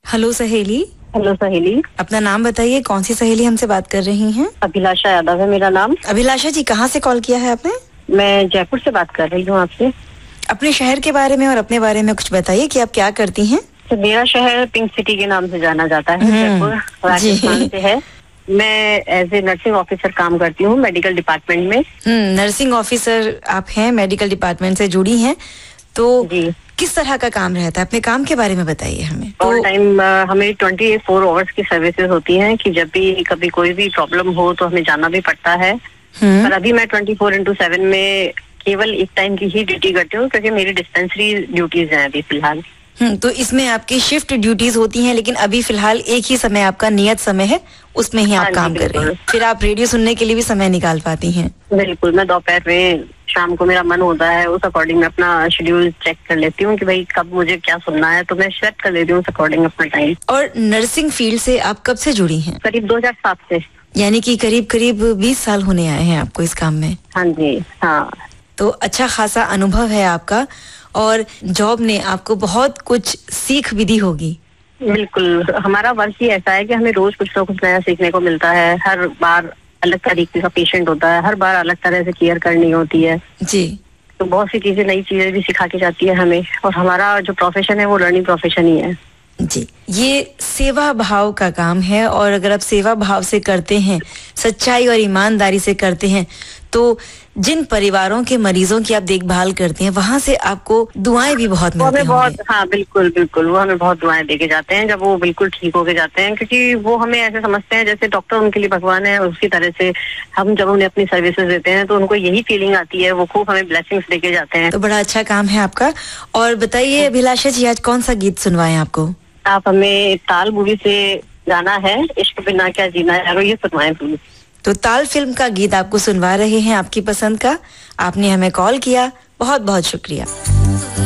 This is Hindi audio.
हेलो सहेली। हेलो सहेली। अपना नाम बताइए, कौन सी सहेली हमसे बात कर रही हैं? अभिलाषा यादव है मेरा नाम। अभिलाषा जी, कहाँ से कॉल किया है आपने? मैं जयपुर से बात कर रही हूँ आपसे। अपने शहर के बारे में और अपने बारे में कुछ बताइए कि आप क्या करती हैं? तो मेरा शहर पिंक सिटी के नाम से जाना जाता है, जयपुर राजस्थान से है। मैं एज ए नर्सिंग ऑफिसर काम करती हूँ मेडिकल डिपार्टमेंट में। नर्सिंग ऑफिसर आप हैं, मेडिकल डिपार्टमेंट से जुड़ी हैं, तो जी। किस तरह का काम रहता है? अपने काम के बारे में बताइए हमें। ऑल टाइम हमें 24 आवर्स की सर्विसेज होती हैं कि जब भी कभी कोई भी प्रॉब्लम हो तो हमें जाना भी पड़ता है। पर अभी मैं 24/7 में केवल एक टाइम की ही ड्यूटी करती हूँ, क्योंकि मेरी डिस्पेंसरी ड्यूटीज हैं अभी फिलहाल। तो इसमें आपकी शिफ्ट ड्यूटीज होती हैं, लेकिन अभी फिलहाल एक ही समय आपका नियत समय है, उसमें ही आप काम कर रही हैं। फिर आप रेडियो सुनने के लिए भी समय निकाल पाती हैं? बिल्कुल, मैं दोपहर में, शाम को मेरा मन होता है, उस अकॉर्डिंग मैं अपना शेड्यूल चेक कर लेती हूँ कि भाई कब मुझे क्या सुनना है, तो मैं सेट कर लेती हूँ उस अकॉर्डिंग अपना टाइम। और नर्सिंग फील्ड से आप कब से जुड़ी हैं? करीब 2007 से। यानी कि करीब 20 साल होने आए हैं आपको इस काम में? हाँ जी, हाँ। तो अच्छा खासा अनुभव है आपका, और जॉब ने आपको बहुत कुछ सीख भी दी होगी। बिल्कुल, हमारा वर्क ही ऐसा है कि हमें रोज कुछ ना कुछ नया सीखने को मिलता है। हर बार अलग तरीके का पेशेंट होता है, हर बार अलग तरह से केयर करनी होती है जी। तो बहुत सी चीजें, नई चीजें भी सिखा के जाती है हमें। और हमारा जो प्रोफेशन है वो लर्निंग प्रोफेशन ही है जी। ये सेवा भाव का काम है, और अगर आप सेवा भाव से करते हैं, सच्चाई और ईमानदारी से करते हैं, तो जिन परिवारों के मरीजों की आप देखभाल करते हैं, वहाँ से आपको दुआएं भी बहुत मिलती हैं। हाँ बिल्कुल बिल्कुल, वो हमें बहुत दुआएं देके जाते हैं जब वो बिल्कुल ठीक होके जाते हैं, क्योंकि वो हमें ऐसे समझते हैं जैसे डॉक्टर उनके लिए भगवान है। उसी तरह से हम जब उन्हें अपनी सर्विसेज देते हैं तो उनको यही फीलिंग आती है, वो खूब हमें ब्लेसिंग्स देके जाते हैं। तो बड़ा अच्छा काम है आपका। और बताइए अभिलाषा जी, आज कौन सा गीत सुनवाएं आपको? आप हमें ताल मूवी से गाना है इश्क बिना क्या जीना यारो, ये सुनवाएं प्लीज। तो ताल फिल्म का गीत आपको सुनवा रहे हैं, आपकी पसंद का। आपने हमें कॉल किया, बहुत बहुत शुक्रिया।